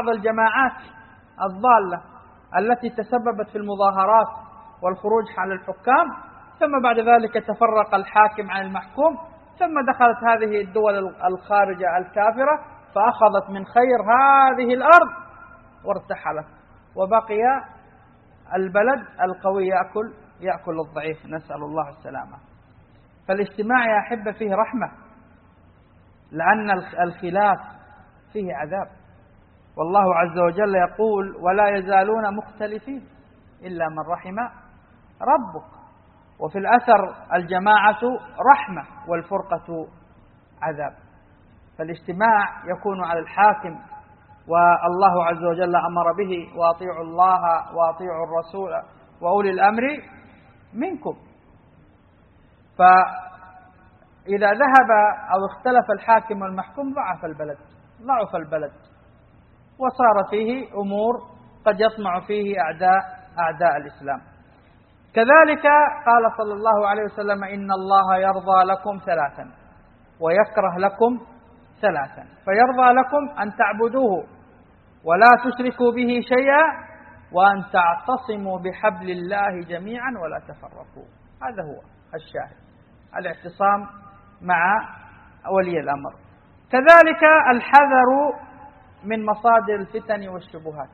بعض الجماعات الضالة التي تسببت في المظاهرات والخروج على الحكام، ثم بعد ذلك تفرق الحاكم عن المحكوم، ثم دخلت هذه الدول الخارجة الكافرة فأخذت من خير هذه الأرض وارتحلت، وبقي البلد القوي يأكل الضعيف، نسأل الله السلامة. فالاجتماع يا أحبة فيه رحمة، لأن الخلاف فيه عذاب، والله عز وجل يقول ولا يزالون مختلفين إلا من رحم ربك. وفي الأثر الجماعة رحمة والفرقة عذاب. فالاجتماع يكون على الحاكم، والله عز وجل أمر به وأطيعوا الله وأطيعوا الرسول وأولي الأمر منكم. فإذا ذهب أو اختلف الحاكم والمحكوم ضعف البلد وصار فيه أمور قد يطمع فيه أعداء الإسلام. كذلك قال صلى الله عليه وسلم إن الله يرضى لكم ثلاثا ويكره لكم ثلاثا، فيرضى لكم أن تعبدوه ولا تشركوا به شيئا وأن تعتصموا بحبل الله جميعا ولا تفرقوا. هذا هو الشاهد، الاعتصام مع ولي الأمر. كذلك الحذر من مصادر الفتن والشبهات،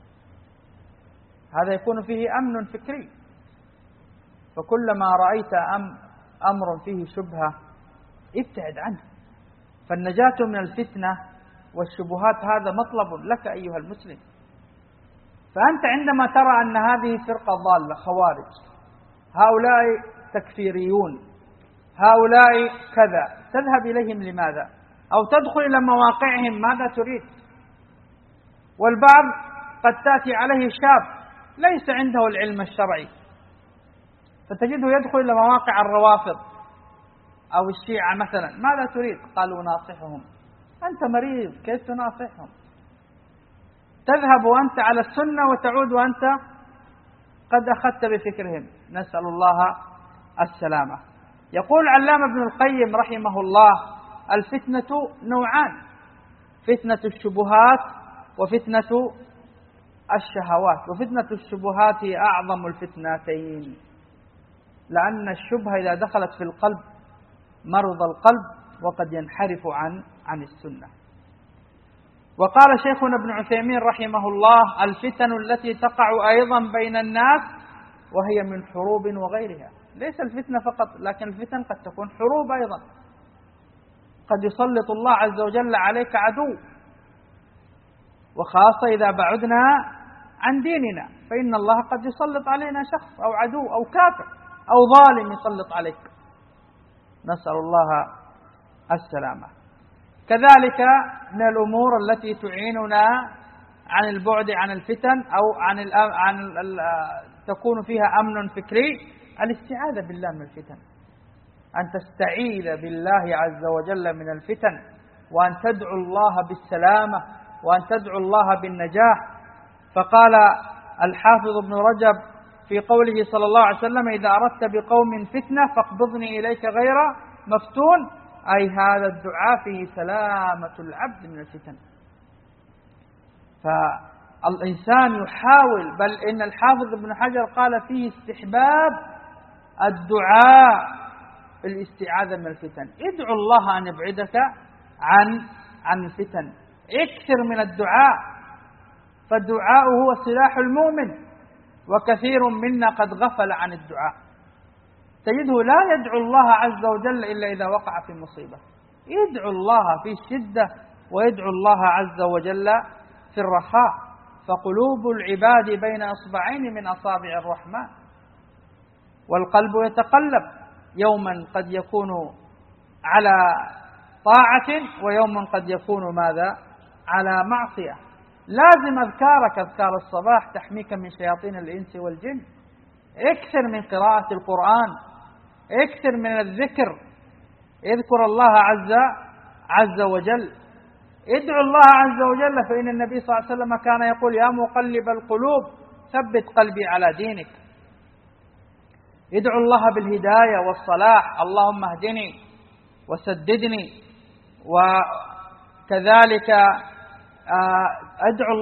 هذا يكون فيه أمن فكري، فكلما رأيت أمر فيه شبهة ابتعد عنه. فالنجاة من الفتنة والشبهات هذا مطلب لك أيها المسلم. فأنت عندما ترى أن هذه فرقة ضالة خوارج، هؤلاء تكفيريون، هؤلاء كذا، تذهب إليهم لماذا؟ أو تدخل إلى مواقعهم ماذا تريد؟ والبعض قد تأتي عليه شاب ليس عنده العلم الشرعي فتجده يدخل إلى مواقع الروافض أو الشيعة مثلا، ماذا تريد؟ قالوا ناصحهم. أنت مريض، كيف تناصحهم؟ تذهب وأنت على السنة وتعود وأنت قد أخذت بفكرهم، نسأل الله السلامة. يقول علامة ابن القيم رحمه الله الفتنة نوعان، فتنة الشبهات وفتنة الشهوات، وفتنة الشبهات هي أعظم الفتنتين، لأن الشبهة إذا دخلت في القلب مرض القلب وقد ينحرف عن السنة. وقال شيخنا ابن عثيمين رحمه الله الفتن التي تقع أيضا بين الناس وهي من حروب وغيرها، ليس الفتنة فقط، لكن الفتن قد تكون حروب أيضا، قد يسلط الله عز وجل عليك عدو، وخاصة إذا بعدنا عن ديننا فإن الله قد يسلط علينا شخص أو عدو أو كافر أو ظالم يسلط عليك، نسأل الله السلامة. كذلك من الأمور التي تعيننا عن البعد عن الفتن أو تكون فيها أمن فكري الاستعاذة بالله من الفتن، أن تستعيذ بالله عز وجل من الفتن، وأن تدعو الله بالسلامة، وأن تدعو الله بالنجاح. فقال الحافظ ابن رجب في قوله صلى الله عليه وسلم إذا أردت بقوم فتنة فاقبضني إليك غير مفتون، أي هذا الدعاء فيه سلامة العبد من الفتن. فالإنسان يحاول، بل إن الحافظ ابن حجر قال فيه استحباب الدعاء في الاستعاذة من الفتن، ادعو الله أن يبعدك عن الفتن، اكثر من الدعاء، فالدعاء هو سلاح المؤمن، وكثير منا قد غفل عن الدعاء، تجده لا يدعو الله عز وجل إلا إذا وقع في مصيبة، يدعو الله في الشدة ويدعو الله عز وجل في الرخاء، فقلوب العباد بين إصبعين من أصابع الرحمن، والقلب يتقلب، يوما قد يكون على طاعة ويوما قد يكون ماذا؟ على معصية. لازم أذكارك، أذكار الصباح تحميك من شياطين الإنس والجن، اكثر من قراءة القرآن، اكثر من الذكر، اذكر الله عز وجل، ادعو الله عز وجل، فإن النبي صلى الله عليه وسلم كان يقول يا مقلب القلوب ثبت قلبي على دينك. ادعو الله بالهداية والصلاح، اللهم اهدني وسددني. وكذلك ادعو